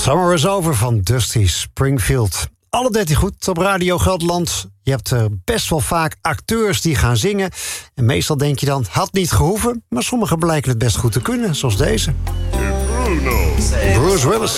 Summer is Over van Dusty Springfield. Alle 13 goed op Radio Gelderland. Je hebt er best wel vaak acteurs die gaan zingen. En meestal denk je dan, had niet gehoeven. Maar sommigen blijken het best goed te kunnen, zoals deze. Bruce Willis.